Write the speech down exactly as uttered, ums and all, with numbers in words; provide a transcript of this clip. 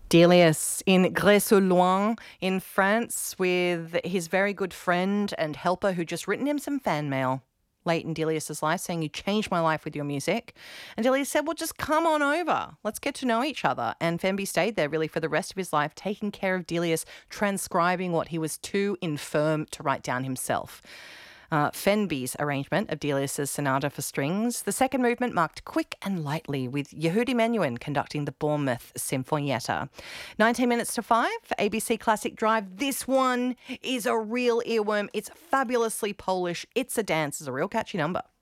Delius in Grès-sur-Loing in France with his very good friend and helper who just written him some fan mail late in Delius's life saying, "You changed my life with your music." And Delius said, "Well, just come on over. Let's get to know each other." And Fenby stayed there really for the rest of his life, taking care of Delius, transcribing what he was too infirm to write down himself. Uh, Fenby's arrangement of Delius's Sonata for Strings. The second movement marked quick and lightly with Yehudi Menuhin conducting the Bournemouth Sinfonietta. nineteen minutes to five, A B C Classic Drive. This one is a real earworm. It's fabulously Polish. It's a dance. It's a real catchy number.